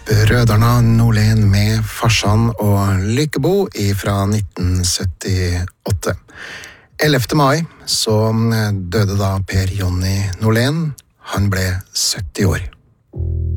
Brødrene Norlén med Farsan og Lykkebo fra 1978. 11. mai så døde da Per Jonny Norlén. Han ble 70 år.